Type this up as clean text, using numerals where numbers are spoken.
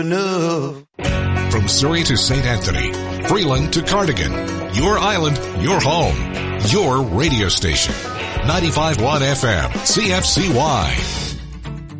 enough. From Surrey to St. Anthony, Freeland to Cardigan, your island, your home, your radio station. 95.1 FM, CFCY.